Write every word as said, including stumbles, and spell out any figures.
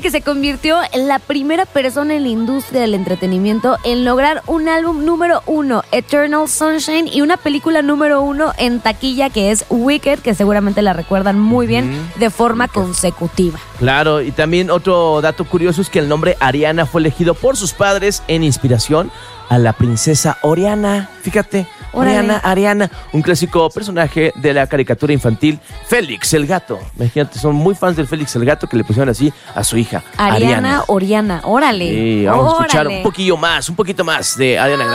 que se convirtió en la primera persona en la industria del entretenimiento en lograr un álbum número uno, Eternal Sunshine, y una película número uno en taquilla, que es Wicked, que seguramente la recuerdan muy bien, uh-huh. de forma Wicked. consecutiva. Claro, y también otro dato curioso es que el nombre Ariana fue elegido por sus padres en inspiración a la princesa Oriana. Fíjate, Oriana, Ariana, un clásico personaje de la caricatura infantil Félix el Gato. Imagínate, son muy fans del Félix el Gato, que le pusieron así a su hija Ariana, Ariana. Oriana, órale. Sí, vamos órale. a escuchar un poquillo más, un poquito más de Ariana Grande.